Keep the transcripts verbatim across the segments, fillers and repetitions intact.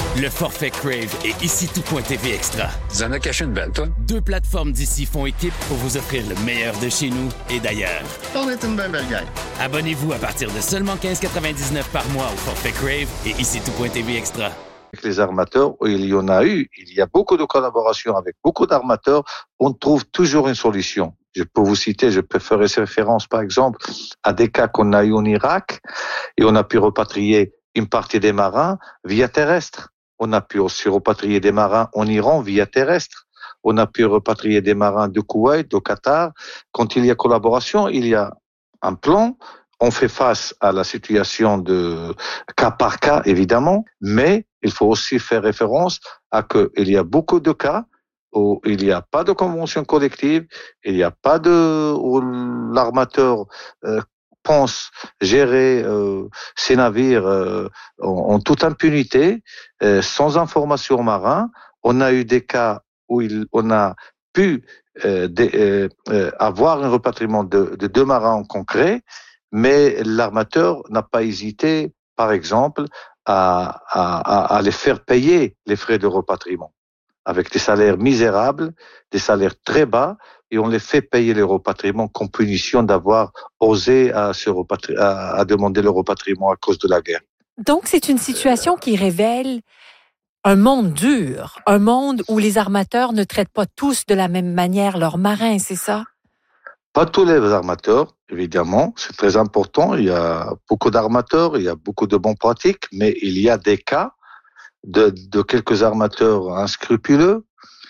Le forfait Crave et ici tout.tv Extra. Tu en as caché une belle, toi? Deux plateformes d'ici font équipe pour vous offrir le meilleur de chez nous et d'ailleurs. On est une belle belle gang. Abonnez-vous à partir de seulement quinze quatre-vingt-dix-neuf par mois au forfait Crave et ici tout.tv Extra. Avec les armateurs, il y en a eu, il y a beaucoup de collaborations avec beaucoup d'armateurs, on trouve toujours une solution. Je peux vous citer, je peux faire référence par exemple à des cas qu'on a eu en Irak et on a pu repatrier une partie des marins via terrestre. On a pu aussi repatrier des marins en Iran via terrestre. On a pu repatrier des marins de Koweït, de Qatar. Quand il y a collaboration, il y a un plan. On fait face à la situation de cas par cas, évidemment, mais il faut aussi faire référence à qu'il y a beaucoup de cas où il n'y a pas de convention collective, il n'y a pas de, où l'armateur euh, pense gérer euh, ses navires euh, en, en toute impunité, euh, sans information aux marins. On a eu des cas où il, on a pu euh, de, euh, euh, avoir un repatriement de, de deux marins en concret, mais l'armateur n'a pas hésité, par exemple, à, à, à les faire payer les frais de repatriement, avec des salaires misérables, des salaires très bas, et on les fait payer les repatriements comme punition d'avoir osé à, se repatri- à, à demander le repatriement à cause de la guerre. Donc, c'est une situation qui révèle un monde dur, un monde où les armateurs ne traitent pas tous de la même manière leurs marins, c'est ça? Pas tous les armateurs, évidemment, c'est très important. Il y a beaucoup d'armateurs, il y a beaucoup de bonnes pratiques, mais il y a des cas de, de quelques armateurs inscrupuleux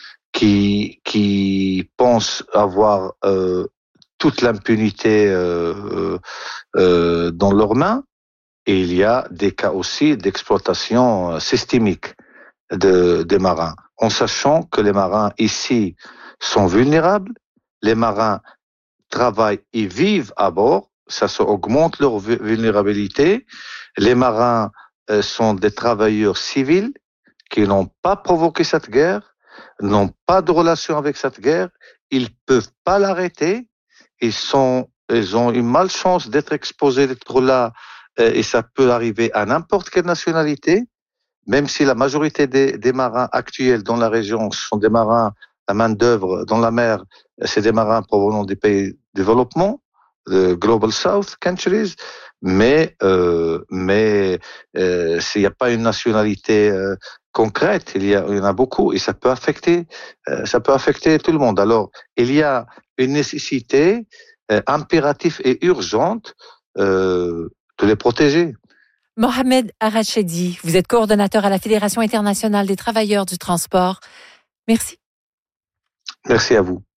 qui, qui pensent avoir euh, toute l'impunité euh, euh, dans leurs mains. Et il y a des cas aussi d'exploitation systémique de, des marins, en sachant que les marins ici sont vulnérables, les marins travaillent et vivent à bord, ça, ça augmente leur vulnérabilité. Les marins euh, sont des travailleurs civils qui n'ont pas provoqué cette guerre, n'ont pas de relation avec cette guerre, ils peuvent pas l'arrêter, ils sont, ils ont une malchance d'être exposés, d'être là, euh, et ça peut arriver à n'importe quelle nationalité, même si la majorité des, des marins actuels dans la région sont des marins à main d'œuvre dans la mer, c'est des marins provenant des pays développement, de Global South countries, mais euh, mais euh, s'il n'y a pas une nationalité euh, concrète, il y, a, il y en a beaucoup et ça peut affecter euh, ça peut affecter tout le monde. Alors il y a une nécessité euh, impérative et urgente euh, de les protéger. Mohamed Arachedi, vous êtes coordonnateur à la Fédération internationale des travailleurs du transport. Merci. Merci à vous.